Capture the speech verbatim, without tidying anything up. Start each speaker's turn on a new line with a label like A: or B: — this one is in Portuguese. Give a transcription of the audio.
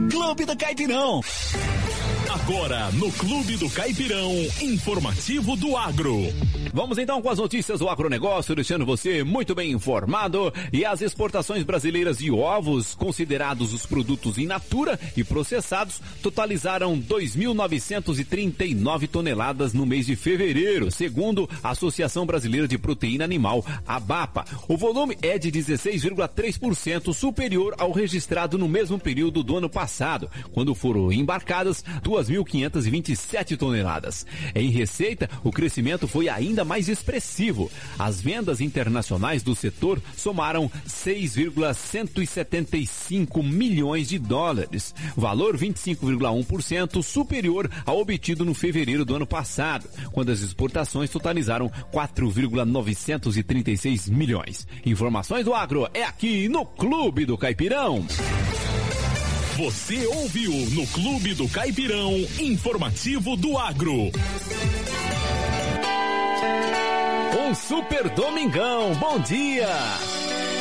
A: Clube do Caipirão.
B: Agora, no Clube do Caipirão, informativo do agro.
C: Vamos então com as notícias do agronegócio, deixando você muito bem informado. E as exportações brasileiras de ovos, considerados os produtos in natura e processados, totalizaram dois mil novecentos e trinta e nove toneladas no mês de fevereiro, segundo a Associação Brasileira de Proteína Animal, a BAPA. O volume é de dezesseis vírgula três por cento superior ao registrado no mesmo período do ano passado, quando foram embarcadas duas mil quinhentas e vinte e sete toneladas. Em receita, o crescimento foi ainda mais expressivo. As vendas internacionais do setor somaram seis vírgula cento e setenta e cinco milhões de dólares, valor vinte e cinco vírgula um por cento superior ao obtido no fevereiro do ano passado, quando as exportações totalizaram quatro vírgula novecentos e trinta e seis milhões. Informações do agro é aqui no Clube do Caipirão.
B: Você ouviu no Clube do Caipirão, informativo do agro.
C: Um super domingão, bom dia!